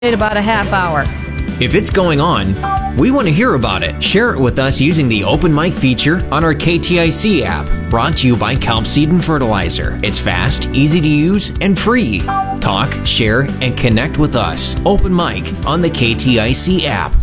In about a half hour. If it's going on, we want to hear about it. Share it with us using the open mic feature on our KTIC app, brought to you by Kelp Seed and Fertilizer. It's fast, easy to use, and free. Talk, share, and connect with us. Open mic on the KTIC app.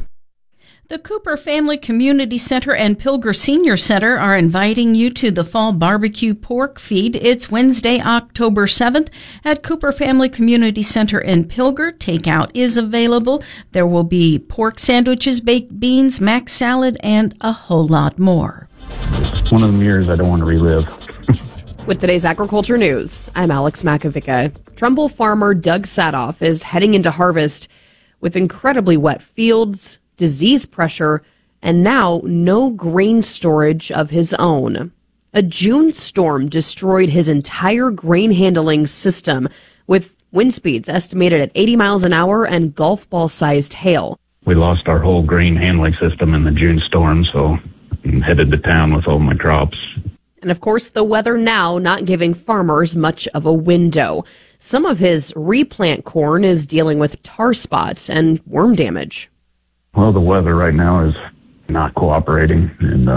The Cooper Family Community Center and Pilger Senior Center are inviting you to the Fall Barbecue Pork Feed. It's Wednesday, October 7th at Cooper Family Community Center in Pilger. Takeout is available. There will be pork sandwiches, baked beans, mac salad, and a whole lot more. One of them years I don't want to relive. With today's agriculture news, I'm Alex Makovica. Trumbull farmer Doug Sadoff is heading into harvest with incredibly wet fields, disease pressure, and now no grain storage of his own. A June storm destroyed his entire grain handling system with wind speeds estimated at 80 miles an hour and golf ball-sized hail. We lost our whole grain handling system in the June storm, so I'm headed to town with all my crops. And of course, the weather now not giving farmers much of a window. Some of his replant corn is dealing with tar spots and worm damage. Well, the weather right now is not cooperating, and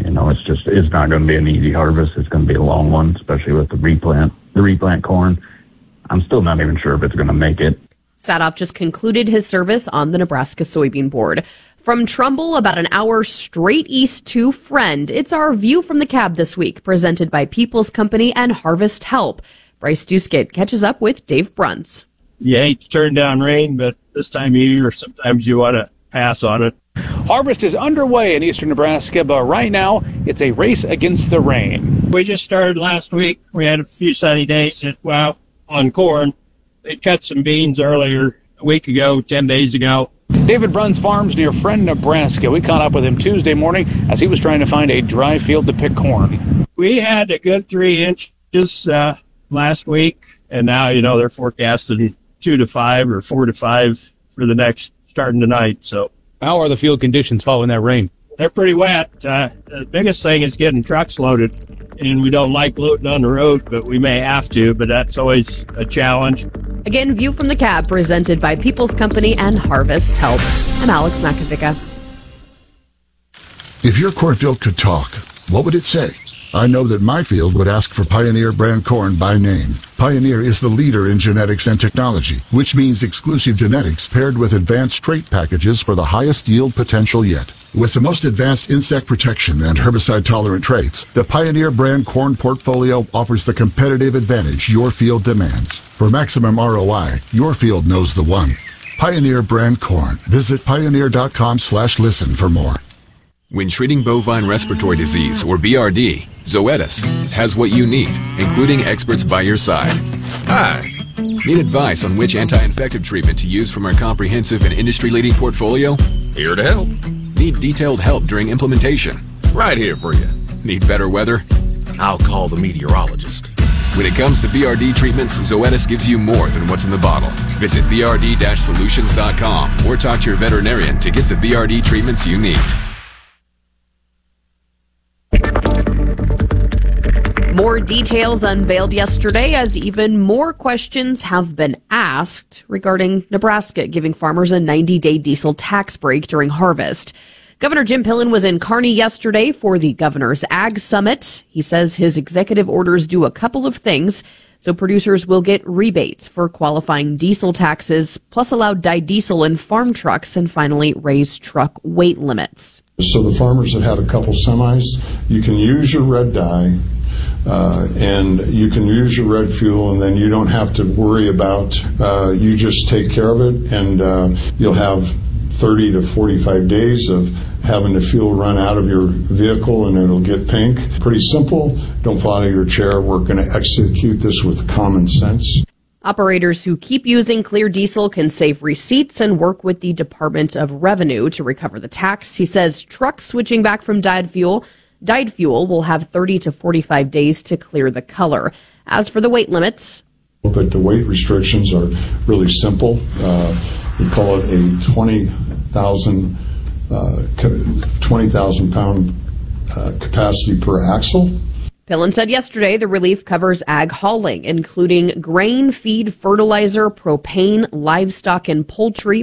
it's not going to be an easy harvest. It's going to be a long one, especially with the replant corn. I'm still not even sure if it's going to make it. Sadoff just concluded his service on the Nebraska Soybean Board. From Trumbull, about an hour straight east to Friend, it's our View from the Cab this week, presented by People's Company and Harvest Help. Bryce Duskett catches up with Dave Bruntz. You hate to turn down rain, but this time of year, sometimes you want to pass on it. Harvest is underway in eastern Nebraska, but right now it's a race against the rain. We just started last week. We had a few sunny days on corn. They cut some beans earlier, a week ago, 10 days ago. David Bruns farms near Friend, Nebraska. We caught up with him Tuesday morning as he was trying to find a dry field to pick corn. We had a good 3 inches last week, and now, they're forecasting 2 to 5 or 4 to 5 for the next starting tonight. So, how are the field conditions following that rain? They're pretty wet. The biggest thing is getting trucks loaded, and we don't like loading on the road, but we may have to, but that's always a challenge. Again, View from the Cab, presented by People's Company and Harvest Help. I'm Alex Makovica. If your cornfield could talk, what would it say? I know that my field would ask for Pioneer brand corn by name. Pioneer is the leader in genetics and technology, which means exclusive genetics paired with advanced trait packages for the highest yield potential yet. With the most advanced insect protection and herbicide-tolerant traits, the Pioneer brand corn portfolio offers the competitive advantage your field demands. For maximum ROI, your field knows the one. Pioneer brand corn. Visit pioneer.com/listen for more. When treating bovine respiratory disease, or BRD, Zoetis has what you need, including experts by your side. Hi! Need advice on which anti-infective treatment to use from our comprehensive and industry-leading portfolio? Here to help. Need detailed help during implementation? Right here for you. Need better weather? I'll call the meteorologist. When it comes to BRD treatments, Zoetis gives you more than what's in the bottle. Visit brd-solutions.com or talk to your veterinarian to get the BRD treatments you need. More details unveiled yesterday as even more questions have been asked regarding Nebraska giving farmers a 90-day diesel tax break during harvest. Governor Jim Pillen was in Kearney yesterday for the Governor's Ag Summit. He says his executive orders do a couple of things, so producers will get rebates for qualifying diesel taxes, plus allow dyed diesel in farm trucks, and finally raise truck weight limits. So the farmers that have a couple semis, you can use your red dye, and you can use your red fuel, and then you don't have to worry about, you just take care of it, and you'll have 30 to 45 days of having the fuel run out of your vehicle, and it'll get pink. Pretty simple. Don't fall out of your chair. We're going to execute this with common sense. Operators who keep using clear diesel can save receipts and work with the Department of Revenue to recover the tax. He says trucks switching back from dyed fuel will have 30 to 45 days to clear the color. As for the weight limits, but the weight restrictions are really simple. We call it a 20,000 pound capacity per axle. Pillen said yesterday the relief covers ag hauling, including grain, feed, fertilizer, propane, livestock, and poultry,